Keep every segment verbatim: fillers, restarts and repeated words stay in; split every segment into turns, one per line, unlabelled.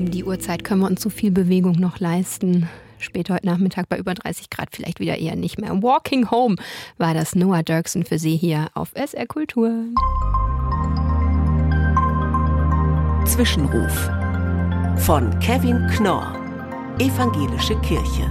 Um die Uhrzeit können wir uns so viel Bewegung noch leisten. Später heute Nachmittag bei über dreißig Grad vielleicht wieder eher nicht mehr. Walking Home war das Noah Derksen für Sie hier auf S R Kultur.
Zwischenruf von Kevin Knorr, Evangelische Kirche.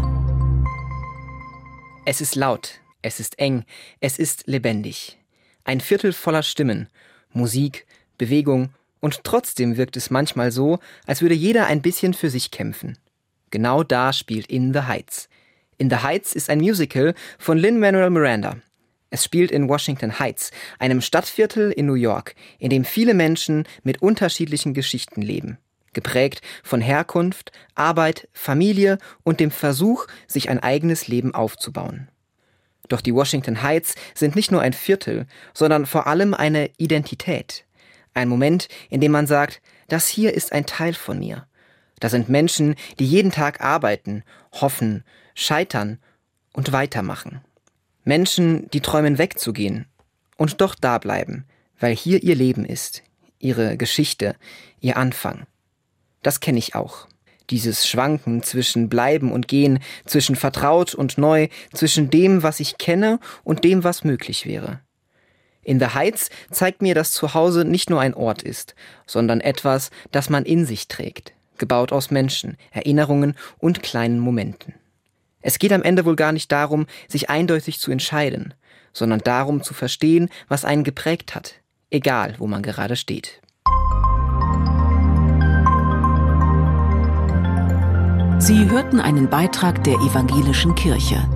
Es ist laut, es ist eng, es ist lebendig. Ein Viertel voller Stimmen, Musik, Bewegung und trotzdem wirkt es manchmal so, als würde jeder ein bisschen für sich kämpfen. Genau da spielt In the Heights. In the Heights ist ein Musical von Lin-Manuel Miranda. Es spielt in Washington Heights, einem Stadtviertel in New York, in dem viele Menschen mit unterschiedlichen Geschichten leben. Geprägt von Herkunft, Arbeit, Familie und dem Versuch, sich ein eigenes Leben aufzubauen. Doch die Washington Heights sind nicht nur ein Viertel, sondern vor allem eine Identität. Ein Moment, in dem man sagt, das hier ist ein Teil von mir. Da sind Menschen, die jeden Tag arbeiten, hoffen, scheitern und weitermachen. Menschen, die träumen wegzugehen und doch da bleiben, weil hier ihr Leben ist, ihre Geschichte, ihr Anfang. Das kenne ich auch. Dieses Schwanken zwischen Bleiben und Gehen, zwischen vertraut und neu, zwischen dem, was ich kenne und dem, was möglich wäre. In the Heights zeigt mir, dass Zuhause nicht nur ein Ort ist, sondern etwas, das man in sich trägt, gebaut aus Menschen, Erinnerungen und kleinen Momenten. Es geht am Ende wohl gar nicht darum, sich eindeutig zu entscheiden, sondern darum zu verstehen, was einen geprägt hat, egal wo man gerade steht.
Sie hörten einen Beitrag der Evangelischen Kirche.